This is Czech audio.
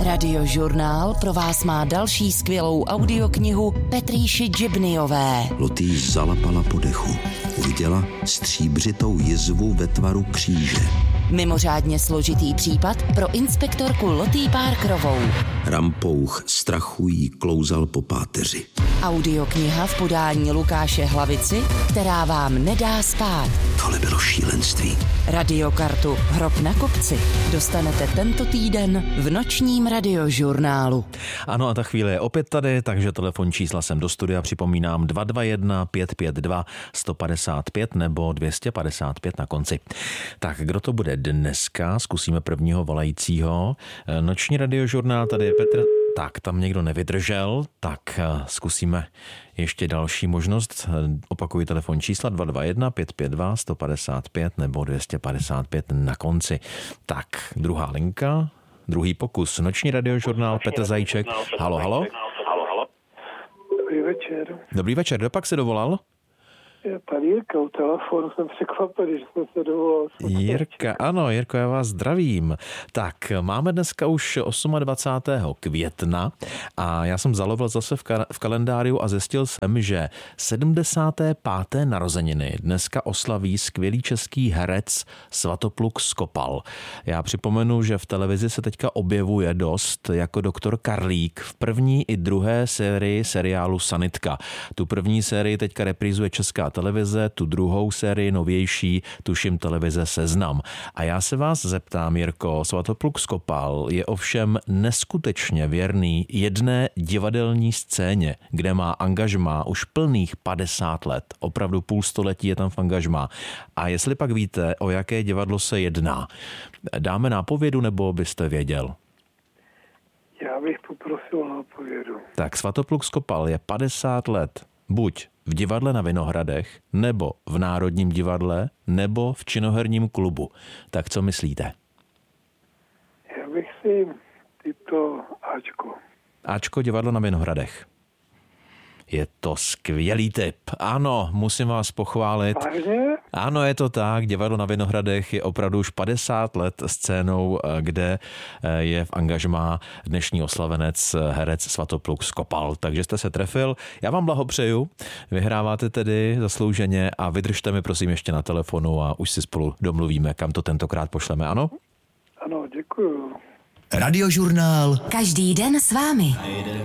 Radiožurnál pro vás má další skvělou audioknihu Petrýši Džibnyové. Lotý zalapala po dechu. Uviděla stříbřitou jizvu ve tvaru kříže. Mimořádně složitý případ pro inspektorku Lotý Parkerovou. Rampouch strachu jí klouzal po páteři. Audiokniha v podání Lukáše Hlavici, která vám nedá spát. Tohle bylo šílenství. Radiokartu Hrob na kopci dostanete tento týden v nočním Radiožurnálu. Ano, a ta chvíle je opět tady, takže telefon čísla sem do studia připomínám 221 552 155 nebo 255 na konci. Tak, kdo to bude dneska? Zkusíme prvního volajícího. Noční Radiožurnál, tady je Petr. Tak, tam někdo nevydržel, tak zkusíme ještě další možnost. Opakuji telefon čísla 221 552 155 nebo 255 na konci. Tak, druhá linka, druhý pokus. Noční Radiožurnál, Petr Zajíček. Halo, halo. Dobrý večer. Dobrý večer, kdo pak se dovolal? Tady Jirka u telefonu, jsem překvapený, že jsem se dovolal. Jirka, ano, Jirko, já vás zdravím. Tak, máme dneska už 28. května a já jsem zalovil zase v kalendáriu a zjistil jsem, že 75. narozeniny dneska oslaví skvělý český herec Svatopluk Skopal. Já připomenu, že v televizi se teďka objevuje dost jako doktor Karlík v první i druhé sérii seriálu Sanitka. Tu první sérii teďka reprízuje Česká televize, tu druhou sérii novější, tuším televize Seznam. A já se vás zeptám, Jirko, Svatopluk Skopal je ovšem neskutečně věrný jedné divadelní scéně, kde má angažmá už plných 50 let. Opravdu půl století je tam v angažmá. A jestli pak víte, o jaké divadlo se jedná, dáme nápovědu, nebo byste věděl? Já bych poprosil nápovědu. Tak Svatopluk Skopal je 50 let. Buď v divadle na Vinohradech, nebo v Národním divadle, nebo v činoherním klubu. Tak co myslíte? Já bych si tyto Ačko. Ačko, divadlo na Vinohradech. Je to skvělý tip. Ano, musím vás pochválit. Vážně? Ano, je to tak. Divadlo na Vinohradech je opravdu už 50 let scénou, kde je v angažmá dnešní oslavenec herec Svatopluk Skopal. Takže jste se trefil. Já vám blahopřeju. Vyhráváte tedy zaslouženě a vydržte mi prosím ještě na telefonu a už si spolu domluvíme, kam to tentokrát pošleme, ano? Ano, děkuju. Radiožurnál. Každý den s vámi.